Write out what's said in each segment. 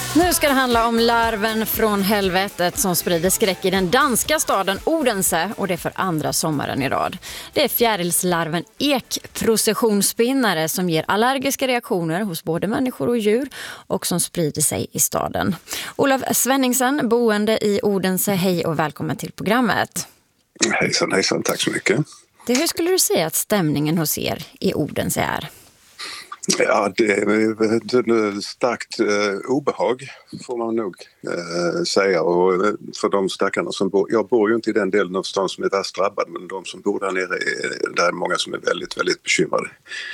Nu ska det handla om larven från helvetet som sprider skräck i den danska staden Odense, och det är för andra sommaren i rad. Det är fjärilslarven ekprocessionsspinnare som ger allergiska reaktioner hos både människor och djur och som sprider sig i staden. Olof Svenningsen, boende i Odense, hej och välkommen till programmet. Hejsan, tack så mycket. Hur skulle du säga att stämningen hos er i Odense är? Ja, det är starkt obehag får man nog säga, och för de stackarna som bor, jag bor ju inte i den delen av stan som är värst drabbad, men de som bor där nere, där är många som är väldigt, väldigt bekymrade.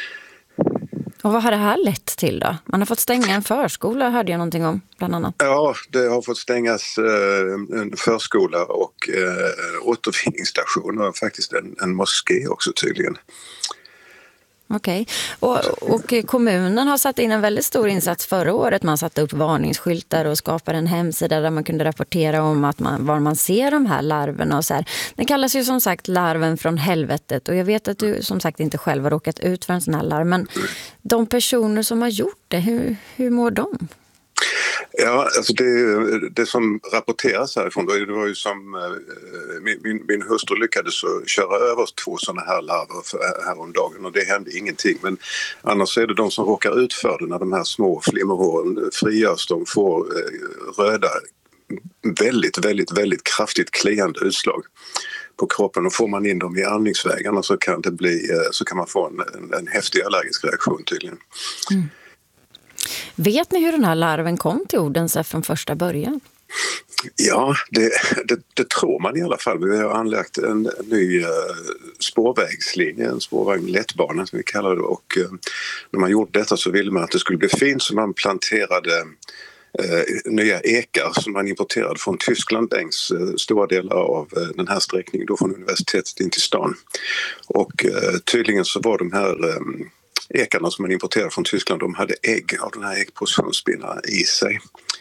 Och vad har det här lett till då? Man har fått stänga en förskola, hörde jag någonting om bland annat. Ja, det har fått stängas en förskola och återvinningsstation och faktiskt en moské också tydligen. Okej. Och kommunen har satt in en väldigt stor insats förra året. Man satte upp varningsskyltar och skapade en hemsida där man kunde rapportera om att var man ser de här larverna och så här. Den kallas ju som sagt larven från helvetet, och jag vet att du som sagt inte själv har råkat ut för en sån här larv, men de personer som har gjort det, hur mår de? Ja, alltså det som rapporteras härifrån, det var ju som min hustru lyckades köra över 2 sådana här larver häromdagen och det hände ingenting. Men annars är det de som råkar ut för det när de här små flimmerhåren frigörs. De får röda, väldigt, väldigt, väldigt kraftigt kliande utslag på kroppen, och får man in dem i andningsvägarna så kan man få en häftig allergisk reaktion tydligen. Mm. Vet ni hur den här larven kom till Odense från första början? Ja, det tror man i alla fall. Vi har anlagt en ny spårvägslinje, en spårvagn lättbana som vi kallar det, och när man gjorde detta så ville man att det skulle bli fint, så man planterade nya ekar som man importerade från Tyskland längs stora delar av den här sträckningen, då från universitetet in till stan. Och tydligen så var de här ekarna som man importerade från Tyskland, de hade ägg av den här ekprocessionsspinnaren i sig.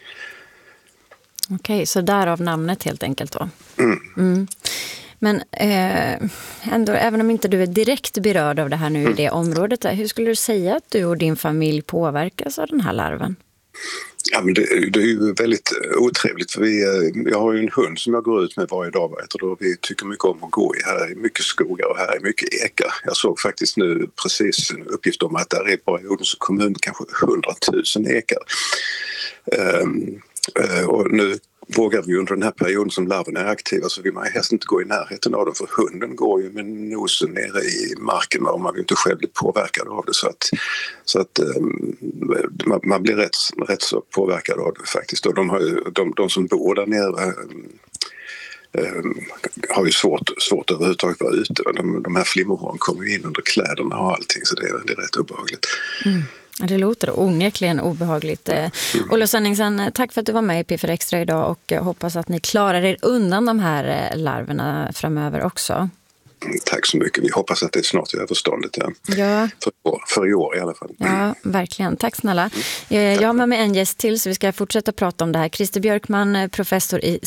Okej, så därav namnet helt enkelt då. Mm. Men ändå, även om inte du är direkt berörd av det här nu i det området, hur skulle du säga att du och din familj påverkas av den här larven? Ja, men det är ju väldigt otrevligt, för jag har ju en hund som jag går ut med varje dag, och vi tycker mycket om att gå i. Här är mycket skogar och här är mycket ekar. Jag såg faktiskt nu precis en uppgift om att där är bara i Odense kommun kanske 100 000 ekar. Och nu vågar vi under den här perioden som larven är aktiva, så vill man helst inte gå i närheten av dem, för hunden går ju med nosen nere i marken och man vill inte själv bli påverkad av det, så att man blir rätt så påverkad av det faktiskt. Och de som bor där nere har ju svårt överhuvudtaget att vara ute. De här flimmerhåren kommer in under kläderna och allting, så det är rätt obehagligt. Mm. Det låter onekligen obehagligt. Olof Svenningsen, tack för att du var med i P4 Extra idag, och hoppas att ni klarar er undan de här larverna framöver också. Tack så mycket. Vi hoppas att det är snart i överståndet. Ja. För i år i alla fall. Ja, verkligen. Tack snälla. Jag har med mig en gäst till, så vi ska fortsätta prata om det här. Christer Björkman, professor i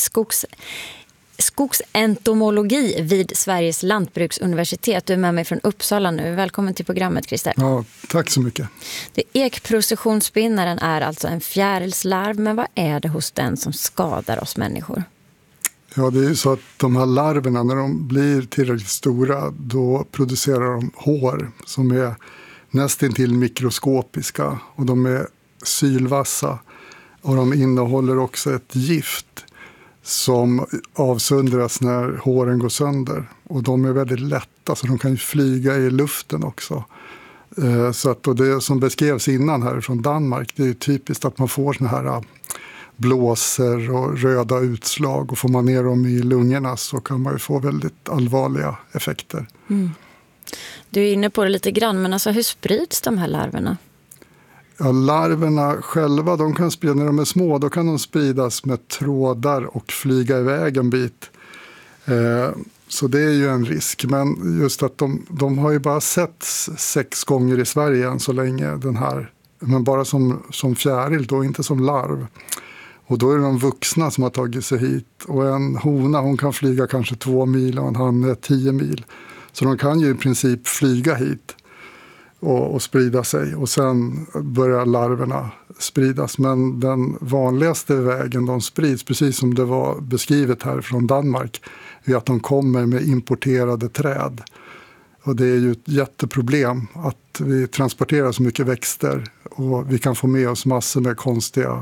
skogsentomologi vid Sveriges lantbruksuniversitet. Du är med mig från Uppsala nu. Välkommen till programmet, Christer. Ja, tack så mycket. Ekprocessionsspinnaren är alltså en fjärilslarv, men vad är det hos den som skadar oss människor? Ja, det är ju så att de här larverna, när de blir tillräckligt stora, då producerar de hår som är nästintill mikroskopiska, och de är sylvassa, och de innehåller också ett gift som avsöndras när håren går sönder. Och de är väldigt lätta, så de kan ju flyga i luften också. Så att, och det som beskrevs innan här från Danmark, det är ju typiskt att man får såna här blåser och röda utslag, och får man ner dem i lungorna så kan man ju få väldigt allvarliga effekter. Mm. Du är inne på det lite grann, men alltså hur sprids de här larverna? Ja, larverna själva, de kan sprida, när de är små, då kan de spridas med trådar och flyga iväg en bit. Så det är ju en risk. Men just att de har ju bara sett 6 gånger i Sverige än så länge, den här. Men bara som fjäril då, inte som larv. Och då är det de vuxna som har tagit sig hit. Och en hona, hon kan flyga kanske 2 mil och en hanne 10 mil. Så de kan ju i princip flyga hit. och sprida sig. Och sen börjar larverna spridas. Men den vanligaste vägen de sprids, precis som det var beskrivet här från Danmark, är att de kommer med importerade träd. Och det är ju ett jätteproblem att vi transporterar så mycket växter och vi kan få med oss massor med konstiga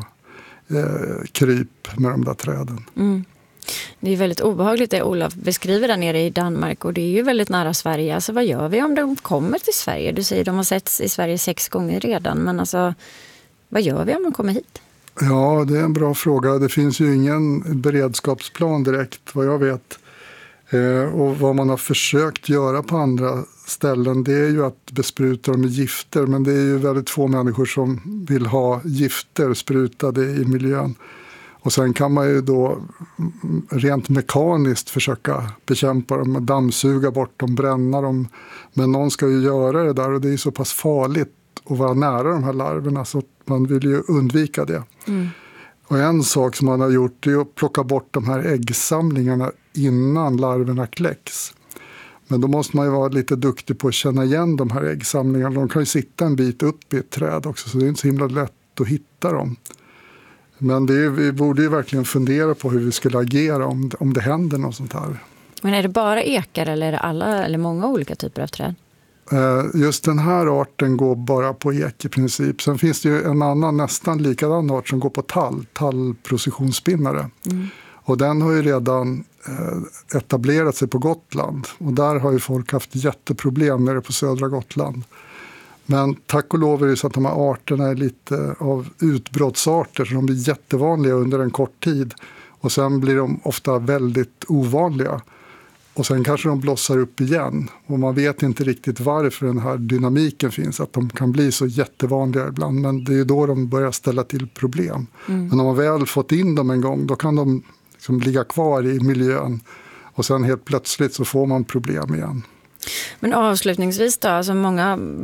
kryp med de där träden. Mm. Det är väldigt obehagligt det Olof beskriver där nere i Danmark, och det är ju väldigt nära Sverige. Alltså vad gör vi om de kommer till Sverige? Du säger att de har setts i Sverige 6 gånger redan, men alltså vad gör vi om de kommer hit? Ja, det är en bra fråga. Det finns ju ingen beredskapsplan direkt vad jag vet. Och vad man har försökt göra på andra ställen, det är ju att bespruta dem med gifter. Men det är ju väldigt få människor som vill ha gifter sprutade i miljön. Och sen kan man ju då rent mekaniskt försöka bekämpa dem, dammsuga bort dem, bränna dem. Men någon ska ju göra det där, och det är så pass farligt att vara nära de här larverna så man vill ju undvika det. Mm. Och en sak som man har gjort är att plocka bort de här äggsamlingarna innan larverna kläcks. Men då måste man ju vara lite duktig på att känna igen de här äggsamlingarna. De kan ju sitta en bit upp i ett träd också, så det är inte så himla lätt att hitta dem. Men vi borde ju verkligen fundera på hur vi skulle agera om det händer något sånt här. Men är det bara ekar eller är det alla eller många olika typer av träd? Just den här arten går bara på ek i princip. Sen finns det ju en annan nästan likadan art som går på tallprocessionsspinnare. Mm. Och den har ju redan etablerat sig på Gotland. Och där har ju folk haft jätteproblem nere på södra Gotland. Men tack och lov är det så att de här arterna är lite av utbrottsarter, så de blir jättevanliga under en kort tid. Och sen blir de ofta väldigt ovanliga. Och sen kanske de blossar upp igen. Och man vet inte riktigt varför den här dynamiken finns, att de kan bli så jättevanliga ibland. Men det är ju då de börjar ställa till problem. Mm. Men om man väl fått in dem en gång, då kan de liksom ligga kvar i miljön. Och sen helt plötsligt så får man problem igen. Men avslutningsvis då, alltså många